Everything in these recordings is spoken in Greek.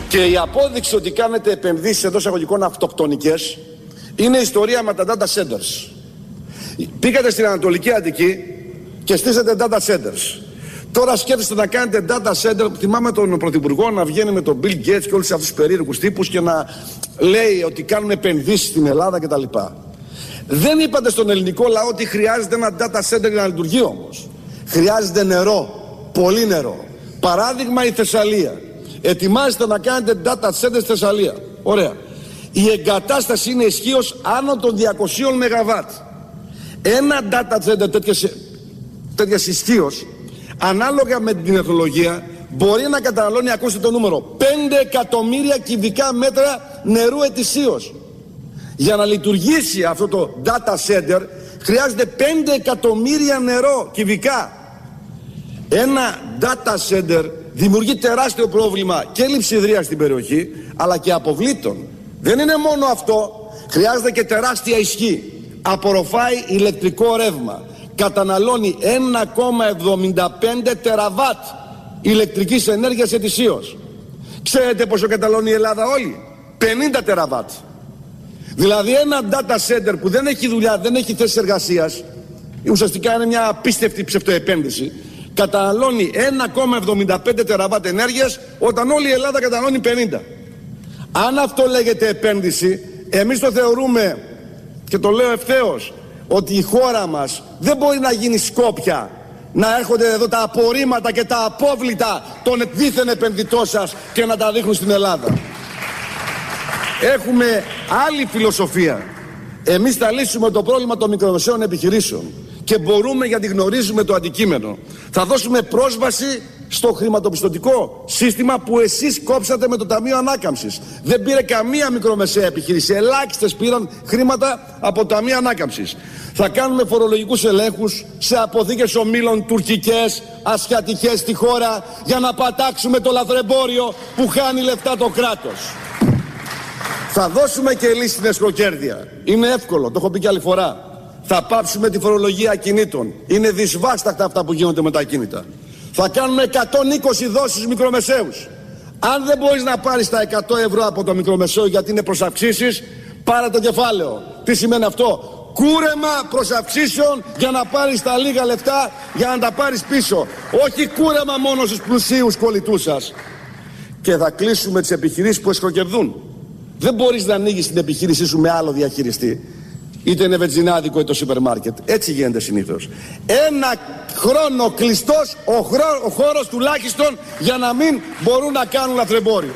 Και η απόδειξη ότι κάνετε επενδύσεις εντός εισαγωγικών αυτοκτονικές είναι η ιστορία με τα data centers. Πήγατε στην Ανατολική Αττική και στήσατε data centers. Τώρα σκέφτεστε να κάνετε data center. Θυμάμαι τον Πρωθυπουργό να βγαίνει με τον Bill Gates και όλους αυτούς τους περίεργους τύπους και να λέει ότι κάνουν επενδύσεις στην Ελλάδα κτλ. Δεν είπατε στον ελληνικό λαό ότι χρειάζεται ένα data center για να λειτουργεί όμως. Χρειάζεται νερό, πολύ νερό. Παράδειγμα η Θεσσαλία. Ετοιμάζετε να κάνετε data center στη Θεσσαλία. Ωραία. Η εγκατάσταση είναι ισχύως άνω των 200 ΜΒ. Ένα data center τέτοιας ισχύως, ανάλογα με την τεχνολογία, μπορεί να καταναλώνει, ακούστε το νούμερο, 5 εκατομμύρια κυβικά μέτρα νερού ετησίως. Για να λειτουργήσει αυτό το data center χρειάζεται 5 εκατομμύρια νερό κυβικά. Ένα data center δημιουργεί τεράστιο πρόβλημα και λειψιδρία στην περιοχή, αλλά και αποβλήτων. Δεν είναι μόνο αυτό, χρειάζεται και τεράστια ισχύ. Απορροφάει ηλεκτρικό ρεύμα. Καταναλώνει 1,75 τεραβάτ ηλεκτρικής ενέργειας ετησίως. Ξέρετε πόσο καταναλώνει η Ελλάδα όλη? 50 τεραβάτ. Δηλαδή ένα data center που δεν έχει δουλειά, δεν έχει θέσεις εργασίας, ουσιαστικά είναι μια απίστευτη ψευτοεπένδυση, καταναλώνει 1,75 τεραβάτ ενέργειας όταν όλη η Ελλάδα καταναλώνει 50. Αν αυτό λέγεται επένδυση, εμείς το θεωρούμε, και το λέω ευθέως, ότι η χώρα μας δεν μπορεί να γίνει Σκόπια, να έρχονται εδώ τα απορρίμματα και τα απόβλητα των δίθεν επενδυτών σας και να τα δείχνουν στην Ελλάδα. Έχουμε άλλη φιλοσοφία. Εμείς θα λύσουμε το πρόβλημα των μικρομεσαίων επιχειρήσεων και μπορούμε, γιατί γνωρίζουμε το αντικείμενο. Θα δώσουμε πρόσβαση στο χρηματοπιστωτικό σύστημα που εσείς κόψατε με το Ταμείο Ανάκαμψης. Δεν πήρε καμία μικρομεσαία επιχείρηση. Ελάχιστες πήραν χρήματα από το Ταμείο Ανάκαμψης. Θα κάνουμε φορολογικούς ελέγχους σε αποθήκες ομίλων τουρκικές, ασιατικές στη χώρα, για να πατάξουμε το λαθρεμπόριο που χάνει λεφτά το κράτος. Θα δώσουμε και λύση στην εσχροκέρδεια. Είναι εύκολο, το έχω πει και άλλη φορά. Θα πάψουμε τη φορολογία ακινήτων. Είναι δυσβάσταχτα αυτά που γίνονται με τα ακίνητα. Θα κάνουμε 120 δόσεις μικρομεσαίους. Αν δεν μπορείς να πάρεις τα 100 ευρώ από το μικρομεσαίο γιατί είναι προς αυξήσεις, πάρε το κεφάλαιο. Τι σημαίνει αυτό? Κούρεμα προς αυξήσεων για να πάρεις τα λίγα λεφτά, για να τα πάρεις πίσω. Όχι κούρεμα μόνο στους πλουσίους κολλητούς σας. Και θα κλείσουμε τις επιχειρήσεις που εσχροκερδούν. Δεν μπορείς να ανοίγεις την επιχείρησή σου με άλλο διαχειριστή. Είτε είναι βενζινάδικο είτε το σούπερ μάρκετ. Έτσι γίνεται συνήθως. Ένα χρόνο κλειστός ο χώρος τουλάχιστον, για να μην μπορούν να κάνουν λαθρεμπόριο.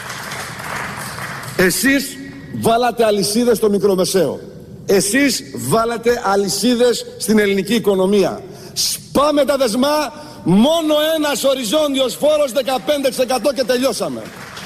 Εσείς βάλατε αλυσίδες στο μικρομεσαίο. Εσείς βάλατε αλυσίδες στην ελληνική οικονομία. Σπάμε τα δεσμά, μόνο ένας οριζόντιος φόρος 15% και τελειώσαμε.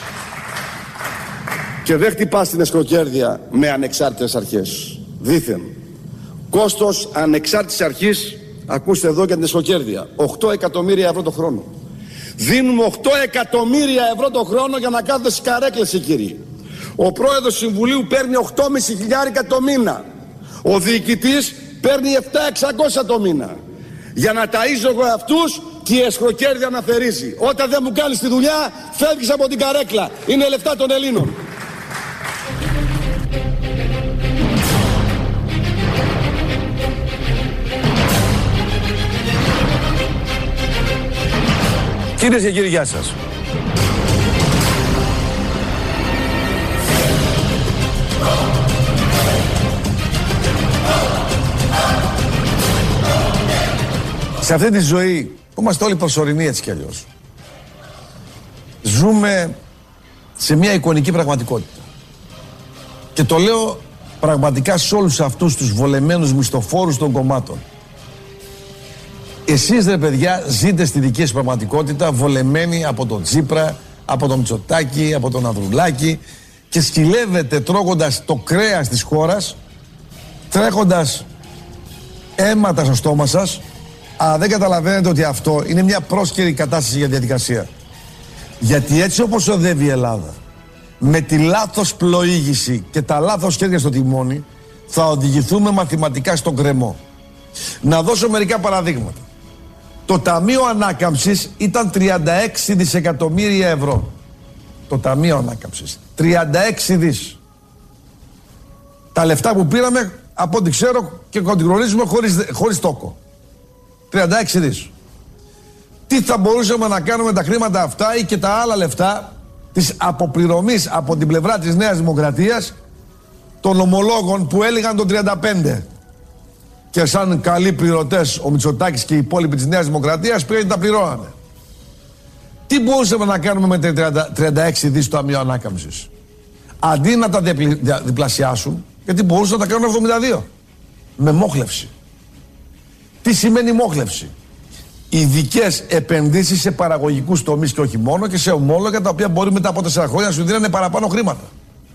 Και δεν χτυπάς την εσχροκέρδεια με ανεξάρτητες αρχές. Δήθεν. Κόστος ανεξάρτητης αρχής, ακούστε εδώ για την εσχροκέρδεια, 8 εκατομμύρια ευρώ το χρόνο. Δίνουμε 8 εκατομμύρια ευρώ το χρόνο για να κάθονται στις καρέκλες οι κύριοι. Ο πρόεδρος του Συμβουλίου παίρνει 8.500 χιλιάρικα το μήνα. Ο διοικητής παίρνει 7.600 το μήνα. Για να ταΐζω εγώ αυτούς και η εσχροκέρδεια να θερίζει. Όταν δεν μου κάνεις τη δουλειά, φεύγεις από την καρέκλα. Είναι λεφτά των Ελλήνων. Κυρίες και κύριοι, γεια σας. Σε αυτή τη ζωή που είμαστε όλοι προσωρινοί έτσι κι αλλιώς, ζούμε σε μια εικονική πραγματικότητα. Και το λέω πραγματικά σε όλους αυτούς τους βολεμένους μισθοφόρους των κομμάτων. Εσείς ρε παιδιά ζείτε στη δική σας πραγματικότητα, βολεμένοι από τον Τσίπρα, από τον Μητσοτάκη, από τον Ανδρουλάκη, και σκυλεύετε τρώγοντας το κρέας της χώρας, τρέχοντας αίματα στο στόμα σας, αλλά δεν καταλαβαίνετε ότι αυτό είναι μια πρόσκαιρη κατάσταση για διαδικασία. Γιατί έτσι όπως οδεύει η Ελλάδα, με τη λάθος πλοήγηση και τα λάθος χέρια στο τιμόνι, θα οδηγηθούμε μαθηματικά στον κρεμό. Να δώσω μερικά παραδείγματα. Το Ταμείο Ανάκαμψης ήταν 36 δισεκατομμύρια ευρώ. το Ταμείο Ανάκαμψης. 36 δις. Τα λεφτά που πήραμε, από ό,τι ξέρω και ό,τι γνωρίζουμε, χωρίς τόκο. 36 δις. Τι θα μπορούσαμε να κάνουμε με τα χρήματα αυτά ή και τα άλλα λεφτά της αποπληρωμής από την πλευρά της Νέας Δημοκρατίας των ομολόγων που έλεγαν το 35. Και σαν καλοί πληρωτές ο Μητσοτάκης και οι υπόλοιποι της Νέας Δημοκρατίας πήγαν και τα πληρώνανε. Τι μπορούσαμε να κάνουμε με τα 36 δις του Ταμείου Ανάκαμψης? Αντί να τα διπλασιάσουν, γιατί μπορούσαν να τα κάνουν 72. Με μόχλευση. Τι σημαίνει μόχλευση? Ειδικές επενδύσεις σε παραγωγικούς τομείς και όχι μόνο, και σε ομόλογα τα οποία μπορεί μετά από 4 χρόνια να σου δίνανε παραπάνω χρήματα.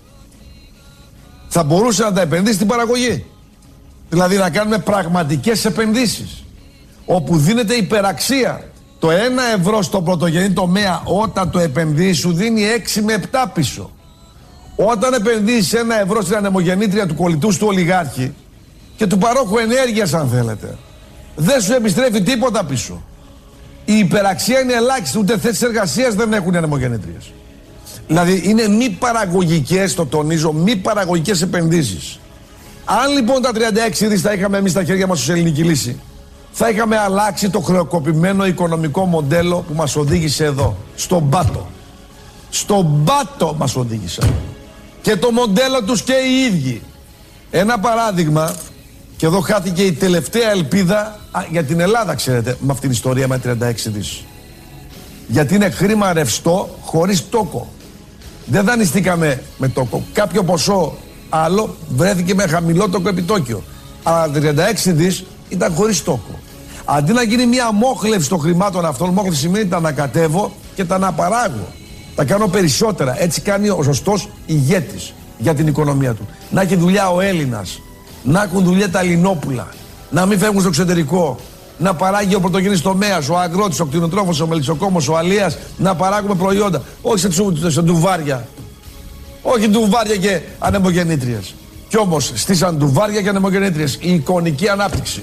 Θα μπορούσε να τα επενδύσει στην παραγωγή. Δηλαδή να κάνουμε πραγματικές επενδύσεις, όπου δίνεται υπεραξία. Το 1 ευρώ στο πρωτογενή τομέα, όταν το επενδύει, σου δίνει 6 με 7 πίσω. Όταν επενδύεις 1 ευρώ στην ανεμογεννήτρια του κολλητού του ολιγάρχη και του παρόχου ενέργειας, αν θέλετε, δεν σου επιστρέφει τίποτα πίσω. Η υπεραξία είναι ελάχιστη, ούτε θέσεις εργασίας δεν έχουν οι ανεμογεννήτριες. Δηλαδή είναι μη παραγωγικές, το τονίζω, μη παραγωγικές επενδύσεις. Αν λοιπόν τα 36 δις τα είχαμε εμείς στα χέρια μας ως ελληνική λύση, θα είχαμε αλλάξει το χρεοκοπημένο οικονομικό μοντέλο που μας οδήγησε εδώ, στον πάτο. Στον πάτο μας οδήγησαν. Και το μοντέλο τους και οι ίδιοι. Ένα παράδειγμα, και εδώ χάθηκε η τελευταία ελπίδα για την Ελλάδα, ξέρετε, με αυτήν την ιστορία με 36 δις. Γιατί είναι χρήμα ρευστό χωρίς τόκο. Δεν δανειστήκαμε με τόκο. Κάποιο ποσό άλλο βρέθηκε με χαμηλό τόκο επιτόκιο. Αλλά 36 δις ήταν χωρίς τόκο. Αντί να γίνει μια μόχλευση των χρημάτων αυτών, μόχλευση σημαίνει τα ανακατεύω και τα αναπαράγω. Τα κάνω περισσότερα. Έτσι κάνει ο σωστός ηγέτης για την οικονομία του. Να έχει δουλειά ο Έλληνας. Να έχουν δουλειά τα Ελληνόπουλα. Να μην φεύγουν στο εξωτερικό. Να παράγει ο πρωτογενής τομέας, ο αγρότης, ο κτηνοτρόφος, ο μελισσοκόμος, ο αλίας. Να παράγουμε προϊόντα. Όχι σε ντουβάρια. Όχι ντουβάρια και ανεμογεννήτριες. Κι όμως στήσαν ντουβάρια και ανεμογεννήτριες. Η εικονική ανάπτυξη.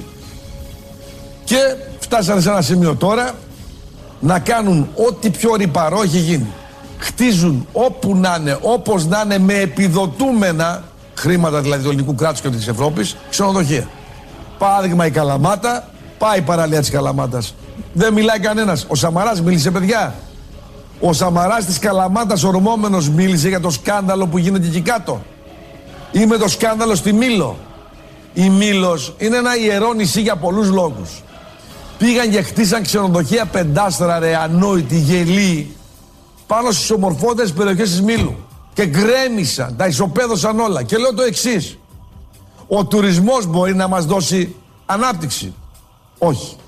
Και φτάσανε σε ένα σημείο τώρα να κάνουν ό,τι πιο ρυπαρό έχει γίνει. Χτίζουν όπου να είναι, όπως να είναι, με επιδοτούμενα χρήματα δηλαδή του ελληνικού κράτους και της Ευρώπης, ξενοδοχεία. Παράδειγμα η Καλαμάτα, πάει η παραλία της Καλαμάτας. Δεν μιλάει κανένας. Ο Σαμαράς μίλησε, παιδιά. Ο Σαμαράς της Καλαμάτας ορμόμενος μίλησε για το σκάνδαλο που γίνεται εκεί κάτω. Ή με το σκάνδαλο στη Μήλο. Η Μήλος είναι ένα ιερό νησί για πολλούς λόγους. Πήγαν και χτίσαν ξενοδοχεία πεντάστρα, ρε, ανόητοι, γελοί, πάνω στις ομορφότερες περιοχές της Μήλου. Και γκρέμισαν, τα ισοπαίδωσαν όλα. Και λέω το εξής. Ο τουρισμός μπορεί να μας δώσει ανάπτυξη? Όχι.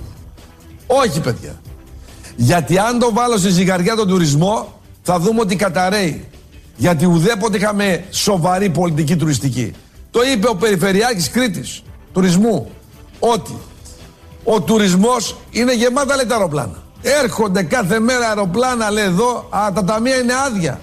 Όχι, παιδιά. Γιατί αν το βάλω στη ζυγαριά τον τουρισμό, θα δούμε ότι καταραίει. Γιατί ουδέποτε είχαμε σοβαρή πολιτική τουριστική. Το είπε ο Περιφερειάρχης Κρήτης τουρισμού, ότι ο τουρισμός είναι γεμάτα, λέει, τα αεροπλάνα. Έρχονται κάθε μέρα αεροπλάνα, λέει, εδώ, τα ταμεία είναι άδεια.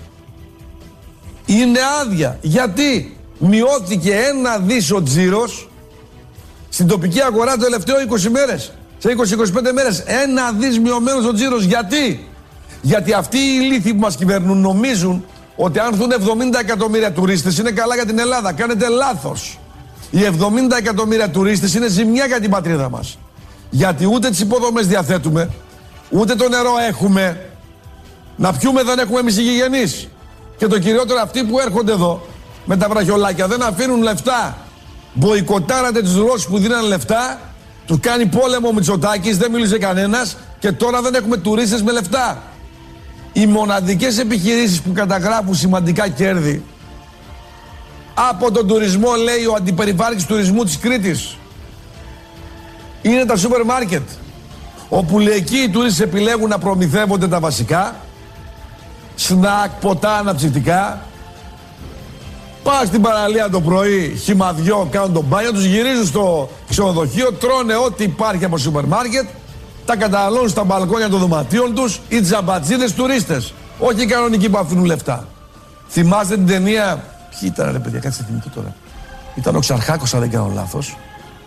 Είναι άδεια. Γιατί μειώθηκε 1 δις ο τζίρος στην τοπική αγορά το τελευταίο 20 μέρες. Σε 20-25 μέρες 1 δις μειωμένος ο τζίρος. Γιατί? Γιατί αυτοί οι ηλίθιοι που μας κυβερνούν νομίζουν ότι αν έρθουν 70 εκατομμύρια τουρίστες είναι καλά για την Ελλάδα. Κάνετε λάθος. Οι 70 εκατομμύρια τουρίστες είναι ζημιά για την πατρίδα μας. Γιατί ούτε τις υποδομές διαθέτουμε, ούτε το νερό έχουμε. Να πιούμε δεν έχουμε εμείς οι γηγενείς. Και το κυριότερο, αυτοί που έρχονται εδώ με τα βραχιολάκια δεν αφήνουν λεφτά. Μποϊκοτάρατε τους Ρώσους που δίνανε λεφτά, τους κάνει πόλεμο ο Μητσοτάκης, δεν μίλησε κανένας και τώρα δεν έχουμε τουρίστες με λεφτά. Οι μοναδικές επιχειρήσεις που καταγράφουν σημαντικά κέρδη από τον τουρισμό, λέει ο αντιπεριφάρκης τουρισμού της Κρήτης, είναι τα σούπερ μάρκετ, όπου, λέει, εκεί οι τουρίστες επιλέγουν να προμηθεύονται τα βασικά, σνακ, ποτά, αναψυκτικά. Πας στην παραλία το πρωί, χυμαδιό, κάνουν τον μπάνιο, τους γυρίζουν στο ξενοδοχείο, τρώνε ό,τι υπάρχει από σούπερ μάρκετ, τα καταναλώνουν στα μπαλκόνια των δωματίων τους, οι τζαμπατσίδες τουρίστες. Όχι οι κανονικοί που αφήνουν λεφτά. Θυμάστε την ταινία? Ποιοι ήταν, ρε παιδιά, κάτσε θυμηθώ τώρα. Ήταν ο Ξαρχάκος, αν δεν κάνω λάθος.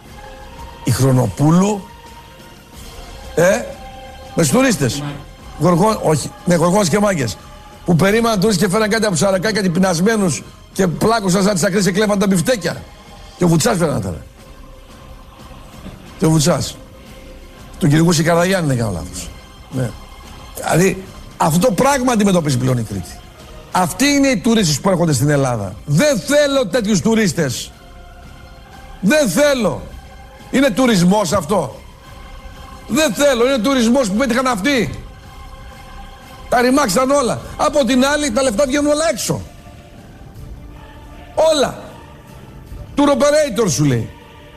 Η Χρονοπούλου. Με τους τουρίστες. Όχι, ναι, Γοργόνες και Μάγκες. που περίμεναν τουρίστες και φέραν κάτι από Σαρακά, κάτι πεινασμένους και πλάκωσαν σαν τις ακρές και κλέβαν τα μπιφτέκια. Και ο Βουτσάς φέραν τώρα. Και ο Βουτσάς. Του Κυριάκου Καραγιάννη δεν κάνω λάθος. Ναι. Δηλαδή αυτό το πράγμα αντιμετωπίζει πλέον η Κρήτη. Αυτοί είναι οι τουρίστες που έρχονται στην Ελλάδα. Δεν θέλω τέτοιους τουρίστες. Δεν θέλω. Είναι τουρισμός αυτό? Δεν θέλω. Είναι τουρισμός που πέτυχαν αυτοί. Τα ρημάξαν όλα. Από την άλλη τα λεφτά βγαίνουν όλα έξω. Όλα. Tour operator σου λέει.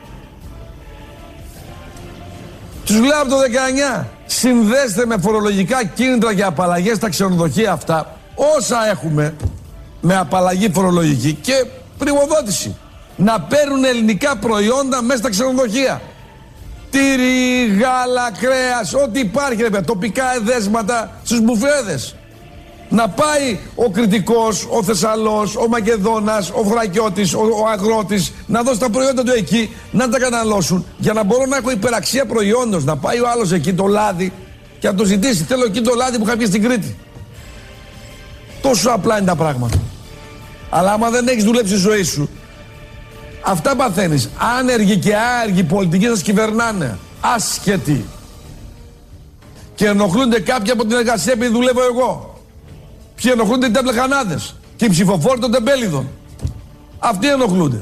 Τους λέω από το 19. Συνδέστε με φορολογικά κίνητρα και απαλλαγές τα ξενοδοχεία αυτά, όσα έχουμε, με απαλλαγή φορολογική και πρημοδότηση. Να παίρνουν ελληνικά προϊόντα μέσα στα ξενοδοχεία. Τύρι, γάλα, κρέας, ό,τι υπάρχει, ρε, τοπικά εδέσματα στους μπουφέδες. Να πάει ο Κρητικός, ο Θεσσαλός, ο Μακεδόνας, ο Θρακιώτης, ο Αγρότης, να δώσει τα προϊόντα του εκεί, να τα καταναλώσουν, για να μπορώ να έχω υπεραξία προϊόντος. Να πάει ο άλλος εκεί το λάδι και να το ζητήσει. Θέλω εκεί το λάδι που είχα πει στην Κρήτη. Τόσο απλά είναι τα πράγματα. Αλλά άμα δεν έχεις δουλέψει τη ζωή σου, αυτά παθαίνεις. Άνεργοι και άεργοι πολιτικοί σας κυβερνάνε. Άσχετοι. Και ενοχλούνται κάποιοι από την εργασία επειδή δουλεύω εγώ. Ποιοι ενοχλούνται οι τεμπλεχανάδες και οι ψηφοφόροι των τεμπέλιδων. Αυτοί ενοχλούνται.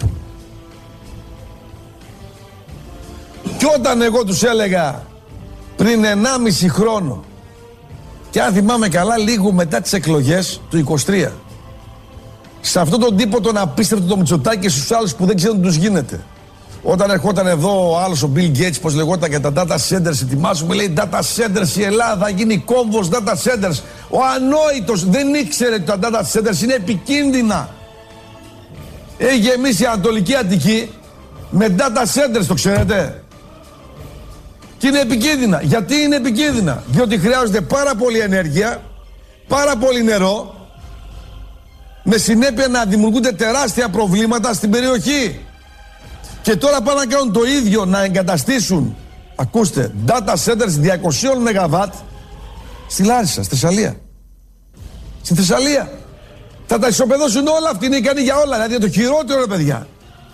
Και όταν εγώ τους έλεγα πριν 1,5 χρόνο, και αν θυμάμαι καλά λίγο μετά τις εκλογές του 23, σε αυτόν τον τύπο τον απίστευτο το Μητσοτάκη και στους άλλους που δεν ξέρουν τι τους γίνεται, όταν ερχόταν εδώ ο άλλος ο Bill Gates, πως λεγόταν, για τα data centers, ετοιμάσουμε, λέει data centers η Ελλάδα, θα γίνει κόμβος data centers. Ο ανόητος δεν ήξερε ότι τα data centers είναι επικίνδυνα. Έχει γεμίσει η Ανατολική Αττική με data centers, το ξέρετε. Και είναι επικίνδυνα. Γιατί είναι επικίνδυνα? Διότι χρειάζεται πάρα πολύ ενέργεια, πάρα πολύ νερό, με συνέπεια να δημιουργούνται τεράστια προβλήματα στην περιοχή. Και τώρα πάνε να κάνουν το ίδιο, να εγκαταστήσουν, ακούστε, data centers 200 ΜΒ στη Λάρισα, στη Θεσσαλία. Στη Θεσσαλία. Θα τα ισοπεδώσουν όλα, αυτοί είναι ικανοί για όλα, δηλαδή το χειρότερο, ρε παιδιά.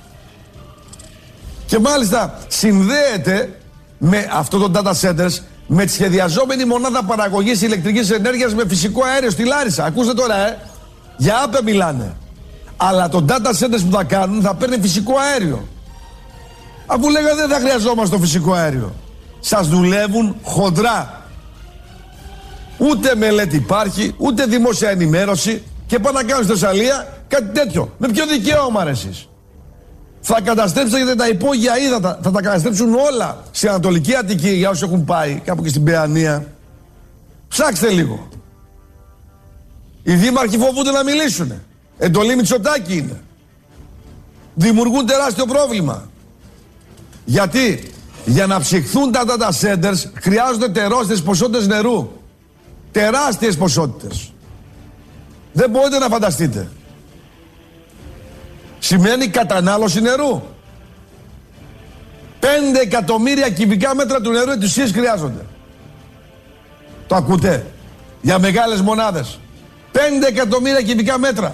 Και μάλιστα συνδέεται με αυτό το data centers με τη σχεδιαζόμενη μονάδα παραγωγής ηλεκτρικής ενέργειας με φυσικό αέριο στη Λάρισα. Ακούστε τώρα, για άπε μιλάνε. Αλλά το data centers που θα κάνουν θα παίρνει φυσικό αέριο. Αφού λέγανε δεν θα χρειαζόμαστε το φυσικό αέριο. Σας δουλεύουν χοντρά. Ούτε μελέτη υπάρχει, ούτε δημόσια ενημέρωση και πάνε να κάνουν στη Θεσσαλία κάτι τέτοιο. Με ποιο δικαίωμα ρε εσείς? Θα καταστρέψετε τα υπόγεια ύδατα, θα τα καταστρέψουν όλα στην Ανατολική Αττική για όσοι έχουν πάει, κάπου και στην Παιανία. Ψάξτε λίγο. Οι δήμαρχοι φοβούνται να μιλήσουν. Εντολή Μητσοτάκη είναι. Δημιουργούν τεράστιο πρόβλημα. Γιατί? Για να ψυχθούν τα data centers χρειάζονται τεράστιες ποσότητες νερού. Τεράστιες ποσότητες. Δεν μπορείτε να φανταστείτε. Σημαίνει κατανάλωση νερού. 5 εκατομμύρια κυβικά μέτρα του νερού ετησίως χρειάζονται. Το ακούτε? Για μεγάλες μονάδες. 5 εκατομμύρια κυβικά μέτρα.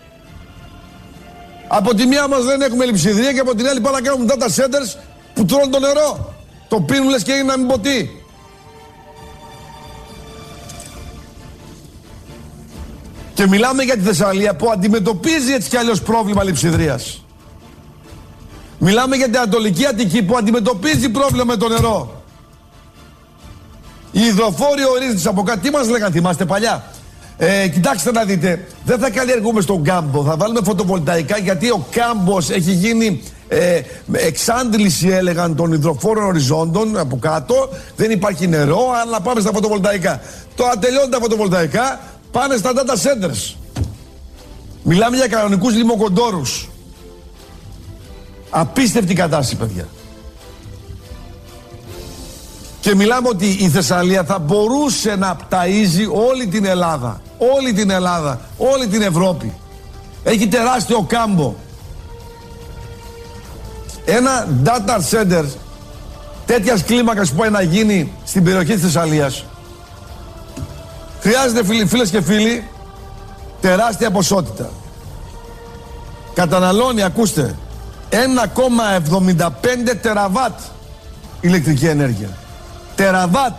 Από τη μία μας δεν έχουμε λειψιδρία και από την άλλη πάνε να κάνουμε data centers που τρώνε το νερό. Το πίνουν λες και είναι να μην πω τι. Και μιλάμε για τη Θεσσαλία που αντιμετωπίζει έτσι κι αλλιώς πρόβλημα λειψιδρίας. Μιλάμε για την Ανατολική Αττική που αντιμετωπίζει πρόβλημα με το νερό. Οι υδροφόροι ορίζονται από κάτι. Τι μας λέγανε, θυμάστε παλιά? Κοιτάξτε να δείτε, δεν θα καλλιεργούμε στον κάμπο, θα βάλουμε φωτοβολταϊκά γιατί ο κάμπος έχει γίνει εξάντληση, έλεγαν, των υδροφόρων οριζόντων από κάτω, δεν υπάρχει νερό, αλλά πάμε στα φωτοβολταϊκά. Τώρα τελειώνουν τα φωτοβολταϊκά, πάνε στα data centers. Μιλάμε για κανονικούς λιμοκοντόρους. Απίστευτη κατάσταση, παιδιά. Και μιλάμε ότι η Θεσσαλία θα μπορούσε να ταΐζει όλη την Ελλάδα. Όλη την Ελλάδα, όλη την Ευρώπη. Έχει τεράστιο κάμπο. Ένα data center τέτοιας κλίμακας που πάει να γίνει στην περιοχή της Θεσσαλίας χρειάζεται, φίλες και φίλοι, τεράστια ποσότητα. Καταναλώνει, ακούστε, 1,75 τεραβάτ ηλεκτρική ενέργεια. Τεραβάτ.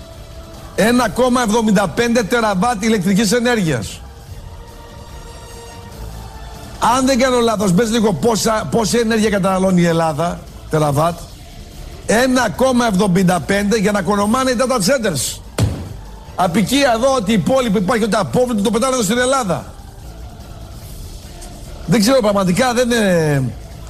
1,75 τεραβάτ ηλεκτρικής ενέργειας. Αν δεν κάνω λάθος, μπες λίγο πόση ενέργεια καταναλώνει η Ελλάδα, τεραβάτ. 1,75 για να κονομάνε οι data centers. Απικία εδώ ότι η πόλη που υπάρχει ότι απόβλητο το πετάνε εδώ στην Ελλάδα. Δεν ξέρω, πραγματικά δεν είναι...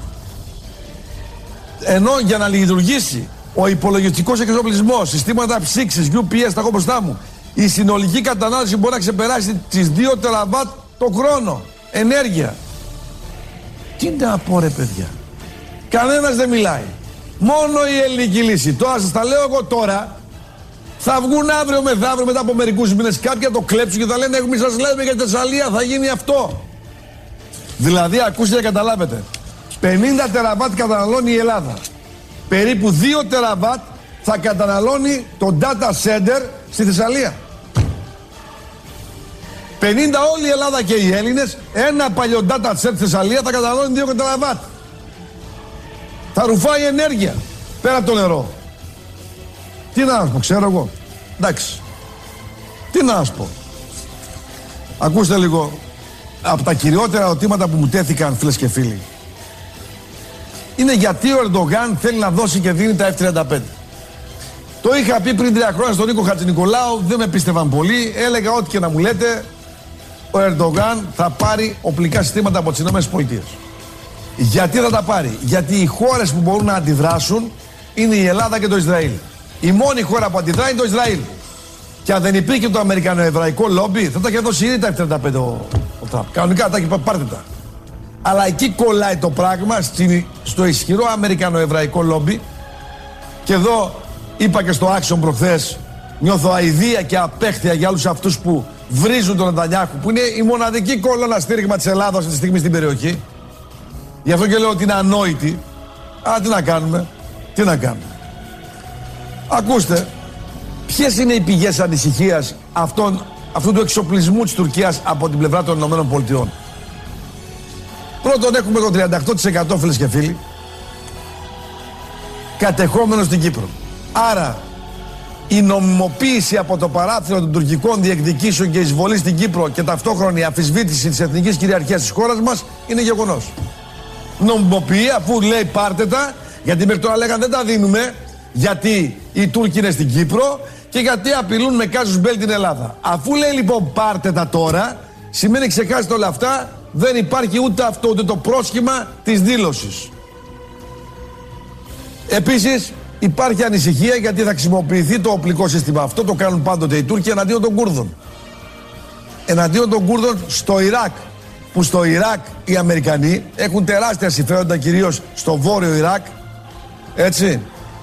Ενώ για να λειτουργήσει ο υπολογιστικός εξοπλισμός, συστήματα ψήξης, UPS, τα έχω μπροστά μου, η συνολική κατανάλωση μπορεί να ξεπεράσει τις 2 τεραβάτ το χρόνο ενέργεια. Τι να πω, ρε παιδιά. Κανένας δεν μιλάει. Μόνο η ελληνική λύση. Τώρα σας τα λέω εγώ τώρα. Θα βγουν αύριο μεθαύριο μετά από μερικούς μήνες κάποια το κλέψουν και θα λένε εμείς σας λέμε για τη Θεσσαλία θα γίνει αυτό. Δηλαδή ακούστε να καταλάβετε. 50 τεραβάτ καταναλώνει η Ελλάδα. Περίπου 2 τεραβάτ θα καταναλώνει το data center στη Θεσσαλία. 50 όλη η Ελλάδα και οι Έλληνες, ένα παλιό data center στη Θεσσαλία θα καταναλώνει 2 τεραβάτ. Θα ρουφάει ενέργεια πέρα από το νερό. Τι να σας πω, ξέρω εγώ. Εντάξει. Τι να σας πω. Ακούστε λίγο από τα κυριότερα ερωτήματα που μου τέθηκαν, φίλες και φίλοι. Είναι γιατί ο Ερντογάν θέλει να δώσει και δίνει τα F-35. Το είχα πει πριν 3 χρόνια στον Νίκο Χατζηνικολάου, δεν με πίστευαν πολύ. Έλεγα ό,τι και να μου λέτε, ο Ερντογάν θα πάρει οπλικά συστήματα από τις ΗΠΑ. Γιατί θα τα πάρει? Γιατί οι χώρες που μπορούν να αντιδράσουν είναι η Ελλάδα και το Ισραήλ. Η μόνη χώρα που αντιδράει είναι το Ισραήλ. Και αν δεν υπήρχε το αμερικανοεβραϊκό λόμπι, θα τα είχε δώσει ήδη τα F-35 ο Τραμπ. Κανονικά τα είχε πάρτε τα. Αλλά εκεί κολλάει το πράγμα στο ισχυρό αμερικανοεβραϊκό λόμπι. Και εδώ είπα και στο Action προχθές, νιώθω αηδία και απέχθεια για όλους αυτούς που βρίζουν τον Νετανιάχου, που είναι η μοναδική κολόνα στήριγμα της Ελλάδας αυτή τη στιγμή στην περιοχή. Γι' αυτό και λέω ότι είναι ανόητη. Αλλά τι να κάνουμε, τι να κάνουμε. Ακούστε, ποιες είναι οι πηγές ανησυχίας αυτού του εξοπλισμού της Τουρκίας από την πλευρά των ΗΠΑ. Πρώτον, έχουμε το 38% φίλες και φίλοι κατεχόμενο στην Κύπρο. Άρα η νομιμοποίηση από το παράθυρο των τουρκικών διεκδικήσεων και εισβολή στην Κύπρο και ταυτόχρονη αμφισβήτηση της εθνικής κυριαρχίας της χώρας μας είναι γεγονός. Νομιμοποιεί αφού λέει πάρτε τα, γιατί μέχρι τώρα λέγανε δεν τα δίνουμε, γιατί οι Τούρκοι είναι στην Κύπρο και γιατί απειλούν με κάσους μπέλ την Ελλάδα. Αφού λέει λοιπόν πάρτε τα τώρα, σημαίνει ξεχάσετε όλα αυτά, δεν υπάρχει ούτε αυτό ούτε το πρόσχημα της δήλωσης. Επίσης υπάρχει ανησυχία γιατί θα χρησιμοποιηθεί το οπλικό σύστημα αυτό, το κάνουν πάντοτε οι Τούρκοι εναντίον των Κούρδων. Εναντίον των Κούρδων στο Ιράκ, που στο Ιράκ οι Αμερικανοί έχουν τεράστια συμφέροντα, κυρίως στο βόρειο Ιράκ, έτσι,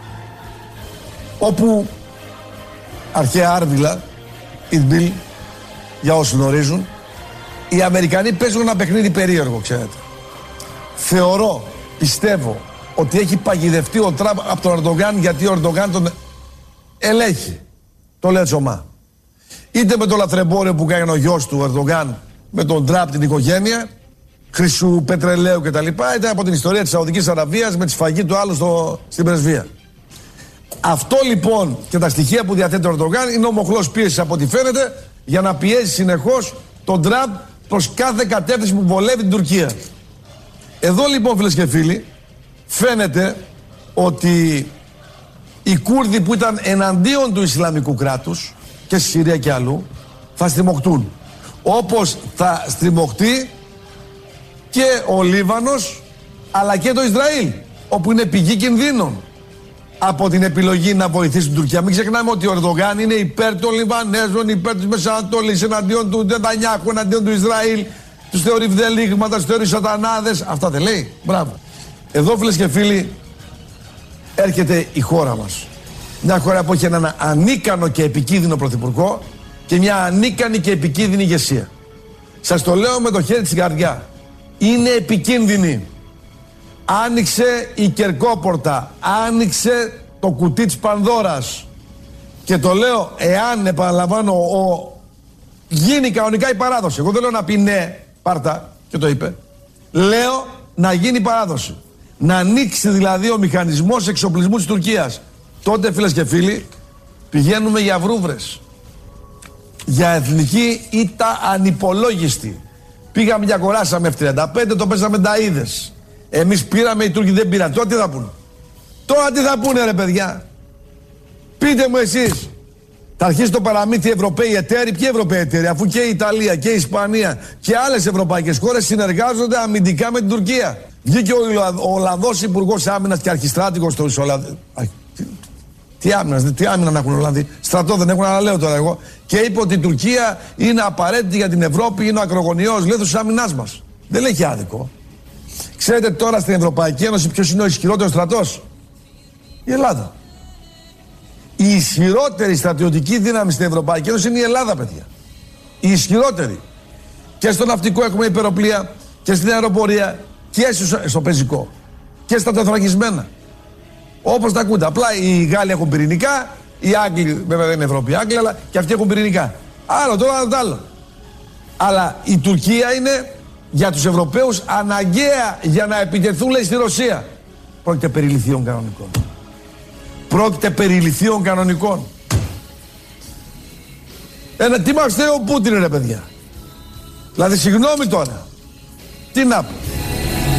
όπου αρχαία Άρβιλα, Ιδμπίλ, για όσους γνωρίζουν, οι Αμερικανοί παίζουν ένα παιχνίδι περίεργο, ξέρετε. Θεωρώ, πιστεύω, ότι έχει παγιδευτεί ο Τραμπ από τον Ερντογάν, γιατί ο Ερντογάν τον ελέγχει. Το λέει τσομά. Είτε με το λαθρεμπόριο που κάνει ο γιος του Ερντογάν με τον Τραμπ, την οικογένεια, χρυσού, πετρελαίου κτλ. Είτε από την ιστορία της Σαουδικής Αραβίας με τη σφαγή του άλλου στην πρεσβεία. Αυτό λοιπόν και τα στοιχεία που διαθέτει ο Ερντογάν είναι ο μοχλός πίεσης από ό,τι φαίνεται για να πιέζει συνεχώς τον Τραμπ προς κάθε κατεύθυνση που βολεύει την Τουρκία. Εδώ λοιπόν, φίλες και φίλοι, φαίνεται ότι οι Κούρδοι που ήταν εναντίον του Ισλαμικού κράτους και στη Συρία και αλλού θα στριμωχτούν. Όπως θα στριμωχτεί και ο Λίβανος αλλά και το Ισραήλ, όπου είναι πηγή κινδύνων από την επιλογή να βοηθήσει την Τουρκία. Μην ξεχνάμε ότι ο Ερντογάν είναι υπέρ των Λιβανέζων, υπέρ της Μεσανατολής, εναντίον του Νετανιάχου, εναντίον του Ισραήλ, τους θεωρεί βδελίγματα, τους θεωρεί σατανάδες. Αυτά δεν λέει? Μπράβο. Εδώ, φίλες και φίλοι, έρχεται η χώρα μας. Μια χώρα που έχει έναν ανίκανο και επικίνδυνο πρωθυπουργό και μια ανίκανη και επικίνδυνη ηγεσία. Σας το λέω με το χέρι της καρδιά. Είναι επικίνδυνη. Άνοιξε η κερκόπορτα, άνοιξε το κουτί της Πανδώρας. Και το λέω, εάν, επαναλαμβάνω, ο γίνει κανονικά η παράδοση. Εγώ δεν λέω να πει ναι, πάρτα, και το είπε. Λέω να γίνει παράδοση. Να ανοίξει δηλαδή ο μηχανισμός εξοπλισμού της Τουρκίας. Τότε, φίλες και φίλοι, πηγαίνουμε για βρούβρες. Για εθνική ήττα ανυπολόγιστη. Πήγαμε και αγοράσαμε F-35, το πέσαμε ταΐδες. Εμείς πήραμε, οι Τούρκοι δεν πήραν. Τώρα τι θα πούνε? Τώρα τι θα πούνε, ρε παιδιά? Πείτε μου εσείς. Θα αρχίσει το παραμύθι Ευρωπαίοι εταίροι. Ποιοι Ευρωπαίοι εταίροι? Αφού και η Ιταλία και η Ισπανία και άλλες ευρωπαϊκές χώρες συνεργάζονται αμυντικά με την Τουρκία. Βγήκε ο Ολλανδός Υπουργός Άμυνας και αρχιστράτηγος του Ολλανδού. Τι άμυνα να έχουν οι Ολλανδοί? Στρατό δεν έχουν, αλλά λέω τώρα εγώ. Και είπε ότι η Τουρκία είναι απαραίτητη για την Ευρώπη, είναι ο ακρογωνιαίος λίθος της άμυνάς μας. Δεν λέει και άδικο. Ξέρετε τώρα στην Ευρωπαϊκή Ένωση ποιος είναι ο ισχυρότερος στρατός? Η Ελλάδα. Η ισχυρότερη στρατιωτική δύναμη στην Ευρωπαϊκή Ένωση είναι η Ελλάδα, παιδιά. Η ισχυρότερη. Και στο ναυτικό έχουμε υπεροπλία, και στην αεροπορία, και στο πεζικό, και στα τεθρακισμένα. Όπως τα ακούτε. Απλά οι Γάλλοι έχουν πυρηνικά, οι Άγγλοι, βέβαια δεν είναι Ευρώπη, Άγγλοι, αλλά και αυτοί έχουν πυρηνικά. Άλλο τώρα, άλλο. Αλλά η Τουρκία είναι για τους Ευρωπαίους αναγκαία για να επιτεθούν, λέει, στη Ρωσία. Πρόκειται περί λιθίων κανονικών. Πρόκειται περί λιθίων κανονικών. Τι μας θέλει ο Πούτιν, ρε παιδιά? Δηλαδή, συγγνώμη τώρα. Τι να πω?